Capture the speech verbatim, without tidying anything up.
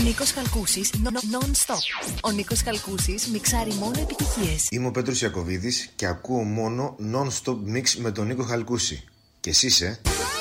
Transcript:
Νίκος Χαλκούσης, non-stop. Ο Νίκος Χαλκούσης μιξάρει μόνο επιτυχίες. Είμαι ο Πέτρος Ιακωβίδης και ακούω μόνο non-stop mix με τον Νίκο Χαλκούση. Και εσύ είσαι?